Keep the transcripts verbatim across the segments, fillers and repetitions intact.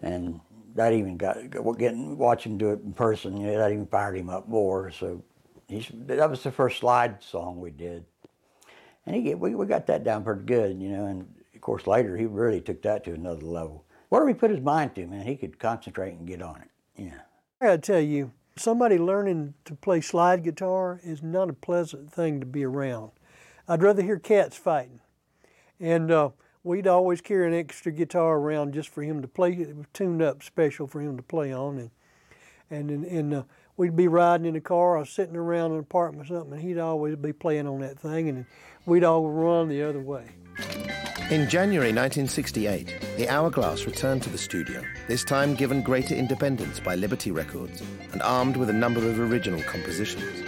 And that even got, getting, watching him do it in person, you know, that even fired him up more. So he's, that was the first slide song we did. And he, we, we got that down pretty good, you know, and of course later he really took that to another level. Whatever he put his mind to, man, he could concentrate and get on it, yeah. I gotta tell you, somebody learning to play slide guitar is not a pleasant thing to be around. I'd rather hear cats fighting. And uh, we'd always carry an extra guitar around just for him to play. It was tuned up special for him to play on. And and, and, and uh, we'd be riding in the car or sitting around an apartment or something, and he'd always be playing on that thing, and we'd all run the other way. In January nineteen sixty-eight, the Hourglass returned to the studio, this time given greater independence by Liberty Records and armed with a number of original compositions.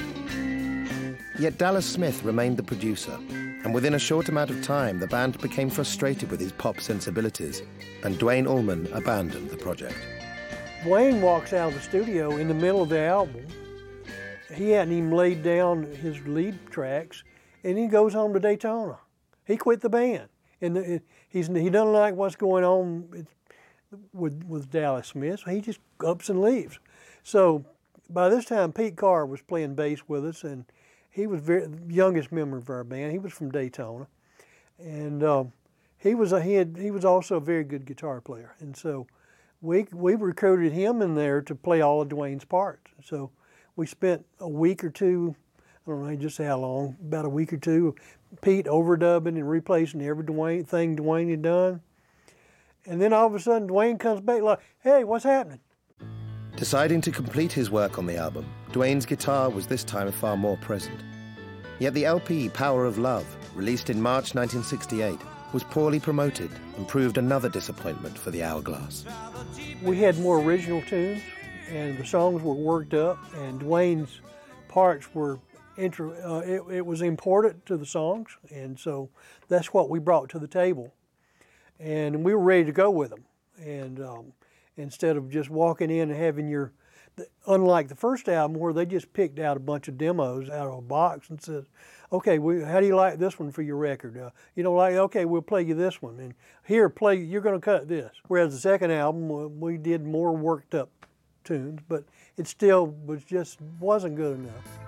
Yet Dallas Smith remained the producer, and within a short amount of time, the band became frustrated with his pop sensibilities, and Duane Allman abandoned the project. Duane walks out of the studio in the middle of the album. He hadn't even laid down his lead tracks, and he goes home to Daytona. He quit the band. And the, he's, he doesn't like what's going on with, with Dallas Smith, so he just ups and leaves. So by this time, Pete Carr was playing bass with us, and he was very, the youngest member of our band. He was from Daytona. And um, he, was a, he, had, he was also a very good guitar player. And so we, we recruited him in there to play all of Duane's parts. So we spent a week or two, I don't know just how long, about a week or two, Pete overdubbing and replacing every Duane, thing Duane had done. And then all of a sudden, Duane comes back like, hey, what's happening? Deciding to complete his work on the album, Duane's guitar was this time far more present. Yet the L P Power of Love, released in March nineteen sixty-eight, was poorly promoted and proved another disappointment for the Hourglass. We had more original tunes, and the songs were worked up, and Duane's parts were Intro, uh, it, it was important to the songs, and so that's what we brought to the table. And we were ready to go with them. And um, instead of just walking in and having your, unlike the first album where they just picked out a bunch of demos out of a box and said, okay, we, how do you like this one for your record? Uh, you know, like, okay, we'll play you this one. And here, play, you're going to cut this. Whereas the second album, we did more worked up tunes, but it still was just wasn't good enough.